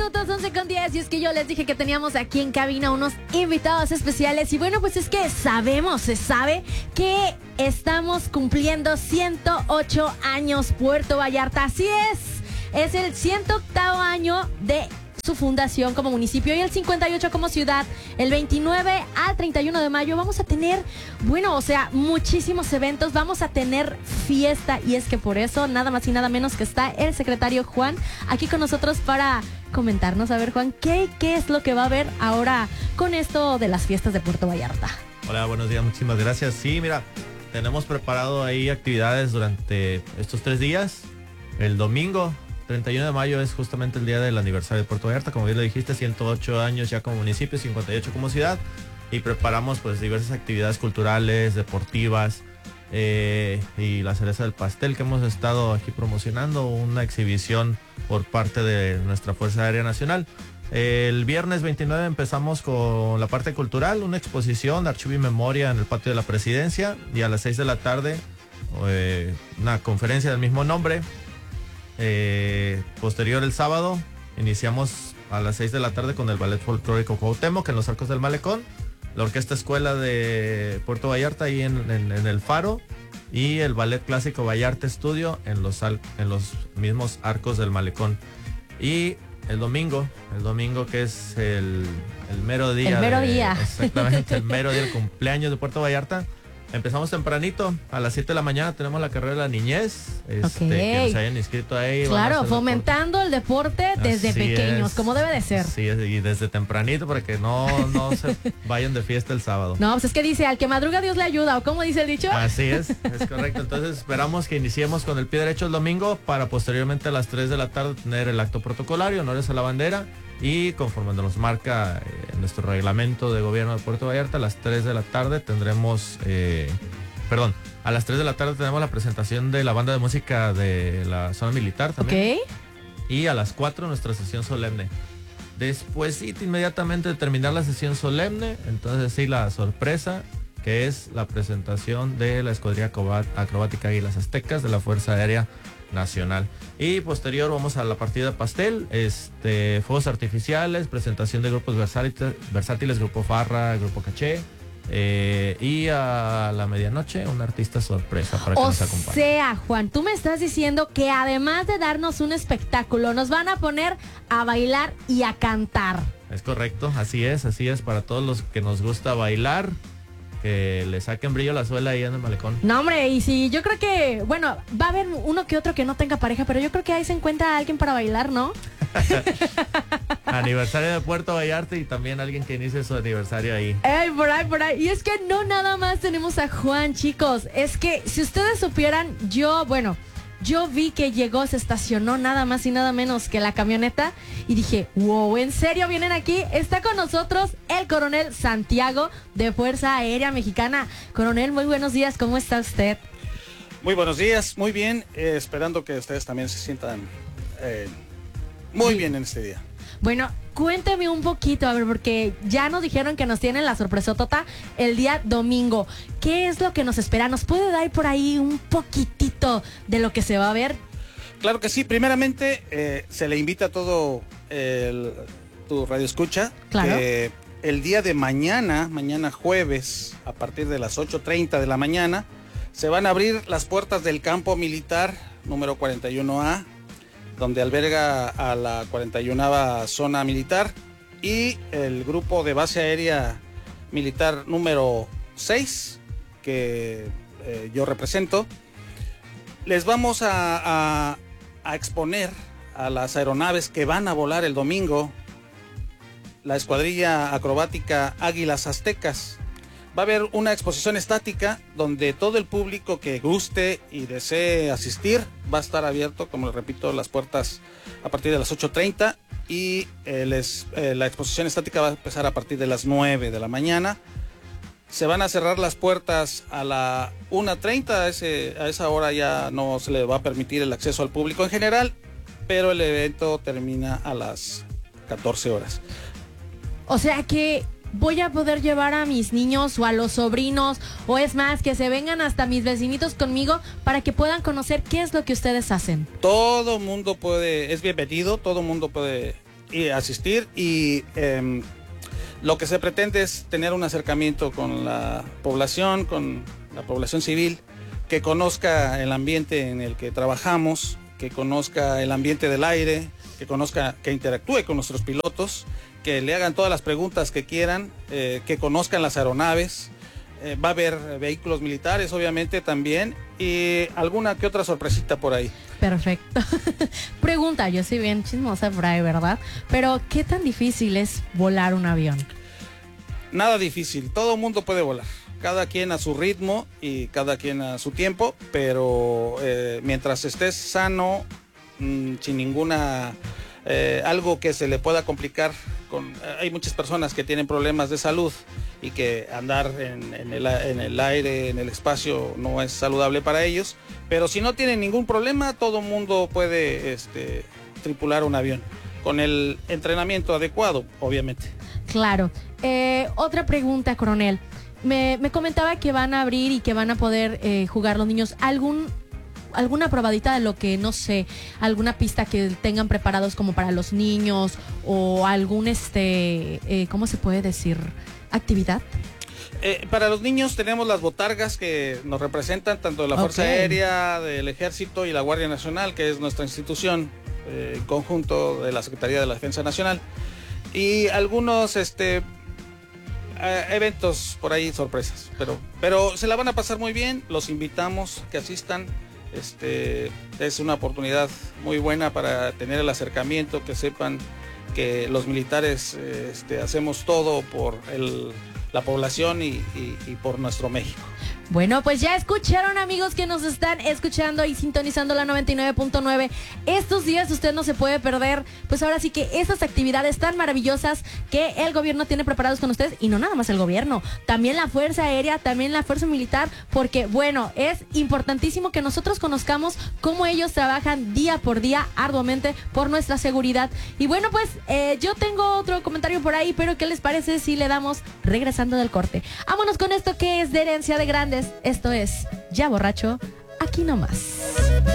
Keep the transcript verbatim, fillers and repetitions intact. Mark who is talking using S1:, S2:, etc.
S1: minutos, once con diez. Y es que yo les dije que teníamos aquí en cabina unos invitados especiales. Y bueno, pues es que sabemos, se sabe que estamos cumpliendo ciento ocho años Puerto Vallarta. Así es, es el ciento octavo año de su fundación como municipio y el cincuenta y ocho como ciudad. El veintinueve al treinta y uno de mayo vamos a tener, bueno, o sea, muchísimos eventos, vamos a tener fiesta y es que por eso nada más y nada menos que está el secretario Juan aquí con nosotros para comentarnos. A ver, Juan, ¿qué, qué es lo que va a haber ahora con esto de las fiestas de Puerto Vallarta?
S2: Hola, buenos días, muchísimas gracias. Sí, mira, tenemos preparado ahí actividades durante estos tres días. El domingo treinta y uno de mayo es justamente el día del aniversario de Puerto Vallarta, como bien lo dijiste, ciento ocho años ya como municipio, cincuenta y ocho como ciudad, y preparamos pues diversas actividades culturales, deportivas, eh, y la cereza del pastel que hemos estado aquí promocionando, una exhibición por parte de nuestra Fuerza Aérea Nacional. El viernes veintinueve empezamos con la parte cultural, una exposición de archivo y memoria en el patio de la Presidencia, y a las seis de la tarde eh, una conferencia del mismo nombre. Eh, posterior el sábado iniciamos a las seis de la tarde con el ballet folclórico Cuauhtémoc en los Arcos del Malecón, la Orquesta Escuela de Puerto Vallarta ahí en, en, en el Faro, y el ballet clásico Vallarta Estudio en los, en los mismos Arcos del Malecón. Y el domingo, el domingo que es el, el mero día.
S1: El mero
S2: de,
S1: día.
S2: Exactamente, el mero día del cumpleaños de Puerto Vallarta. Empezamos tempranito, a las siete de la mañana tenemos la carrera de la niñez, este,
S1: okay.
S2: que se hayan inscrito ahí.
S1: Claro, fomentando el deporte desde Así pequeños, es. como debe de ser.
S2: Sí, y desde tempranito para que no, no se vayan de fiesta el sábado.
S1: No, pues es que dice, al que madruga Dios le ayuda, ¿o cómo dice el dicho?
S2: Así es, es correcto. Entonces esperamos que iniciemos con el pie derecho el domingo para posteriormente a las tres de la tarde tener el acto protocolario, honores a la bandera. Y conforme nos marca eh, nuestro reglamento de gobierno de Puerto Vallarta, a las tres de la tarde tendremos, eh, perdón, a las tres de la tarde tenemos la presentación de la banda de música de la zona militar también.
S1: Ok.
S2: Y a las cuatro nuestra sesión solemne. Después, sí, inmediatamente de terminar la sesión solemne, entonces sí, la sorpresa, que es la presentación de la Escuadrilla Acrobática Águilas Aztecas de la Fuerza Aérea Nacional. Y posterior vamos a la partida de pastel, este, fuegos artificiales, presentación de grupos versátiles, versátiles Grupo Farra, Grupo Caché, eh, y a la medianoche un artista sorpresa para que
S1: o
S2: nos acompañe.
S1: O sea, Juan, tú me estás diciendo que además de darnos un espectáculo, nos van a poner a bailar y a cantar.
S2: Es correcto, así es, así es, para todos los que nos gusta bailar, que le saquen brillo a la suela ahí en el malecón.
S1: No, hombre, y si yo creo que, bueno, va a haber uno que otro que no tenga pareja, pero yo creo que ahí se encuentra alguien para bailar, ¿no?
S2: Aniversario de Puerto Vallarta y también alguien que inicie su aniversario ahí.
S1: Ay, por ahí, por ahí. Y es que no nada más tenemos a Juan, chicos. Es que si ustedes supieran, yo, bueno, yo vi que llegó, se estacionó nada más y nada menos que la camioneta y dije, wow, ¿en serio vienen aquí? Está con nosotros el coronel Santiago de Fuerza Aérea Mexicana. Coronel, muy buenos días, ¿cómo está usted?
S3: Muy buenos días, muy bien, eh, esperando que ustedes también se sientan eh, muy
S1: sí.
S3: bien en este día.
S1: Bueno, cuéntame un poquito, a ver, porque ya nos dijeron que nos tienen la sorpresotota el día domingo. ¿Qué es lo que nos espera? ¿Nos puede dar por ahí un poquitito de lo que se va a ver?
S3: Claro que sí, primeramente eh, se le invita a todo el, tu radio escucha.
S1: Claro.
S3: Que el día de mañana, mañana jueves, a partir de las ocho treinta de la mañana, se van a abrir las puertas del campo militar número cuarenta y uno A, donde alberga a la cuarenta y unava zona militar, y el grupo de base aérea militar número seis, que eh, yo represento. Les vamos a, a, a exponer a las aeronaves que van a volar el domingo, la Escuadrilla Acrobática Águilas Aztecas. Va a haber una exposición estática donde todo el público que guste y desee asistir va a estar abierto, como les repito, las puertas a partir de las ocho treinta, y eh, les, eh, la exposición estática va a empezar a partir de las nueve de la mañana. Se van a cerrar las puertas a la una treinta, a, ese, a esa hora ya no se le va a permitir el acceso al público en general, pero el evento termina a las catorce horas.
S1: O sea que voy a poder llevar a mis niños o a los sobrinos, o es más, que se vengan hasta mis vecinitos conmigo para que puedan conocer qué es lo que ustedes hacen.
S3: Todo mundo puede, es bienvenido, todo mundo puede y asistir y eh, lo que se pretende es tener un acercamiento con la población, con la población civil, que conozca el ambiente en el que trabajamos, que conozca el ambiente del aire, que conozca, que interactúe con nuestros pilotos, que le hagan todas las preguntas que quieran, eh, que conozcan las aeronaves. Eh, va a haber vehículos militares, obviamente, también, y alguna que otra sorpresita por ahí.
S1: Perfecto. Pregunta, yo soy bien chismosa por ahí, ¿verdad? Pero, ¿qué tan difícil es volar un avión?
S3: Nada difícil, todo el mundo puede volar. Cada quien a su ritmo y cada quien a su tiempo, pero eh, mientras estés sano, mmm, sin ninguna... Eh, algo que se le pueda complicar. Con, hay muchas personas que tienen problemas de salud y que andar en, en, el, en el aire, en el espacio, no es saludable para ellos, pero si no tienen ningún problema, todo mundo puede este, tripular un avión, con el entrenamiento adecuado, obviamente.
S1: Claro. Eh, otra pregunta, coronel. Me, me comentaba que van a abrir y que van a poder eh, jugar los niños. ¿Algún... alguna probadita de lo que, no sé, alguna pista que tengan preparados como para los niños o algún, este, eh, ¿cómo se puede decir? ¿Actividad?
S3: Eh, para los niños tenemos las botargas que nos representan, tanto de la Fuerza
S1: Okay.
S3: Aérea, del Ejército y la Guardia Nacional, que es nuestra institución, eh, conjunto de la Secretaría de la Defensa Nacional. Y algunos, este... Uh, eventos por ahí, sorpresas, pero, pero se la van a pasar muy bien, los invitamos que asistan. Este, es una oportunidad muy buena para tener el acercamiento, que sepan que los militares este, hacemos todo por el, la población y, y, y por nuestro México.
S1: Bueno, pues ya escucharon, amigos, que nos están escuchando y sintonizando la noventa y nueve punto nueve. Estos días usted no se puede perder, pues ahora sí que esas actividades tan maravillosas que el gobierno tiene preparados con ustedes, y no nada más el gobierno, también la Fuerza Aérea, también la Fuerza Militar, porque bueno, es importantísimo que nosotros conozcamos cómo ellos trabajan día por día arduamente por nuestra seguridad. Y bueno, pues eh, yo tengo otro comentario por ahí, pero ¿qué les parece si le damos regresando del corte? Vámonos con esto que es de Herencia de Grandes. Esto es Ya Borracho, aquí nomás.